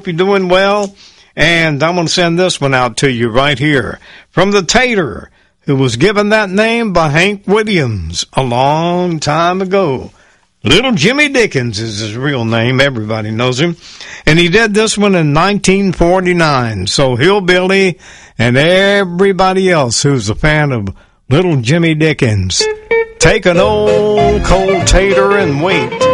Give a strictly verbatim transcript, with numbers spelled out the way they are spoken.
hope you're doing well. And I'm going to send this one out to you right here from the Tater, who was given that name by Hank Williams a long time ago. Little Jimmy Dickens is his real name. Everybody knows him. And he did this one in nineteen forty-nine. So Hillbilly and everybody else who's a fan of Little Jimmy Dickens, take an old cold tater and wait.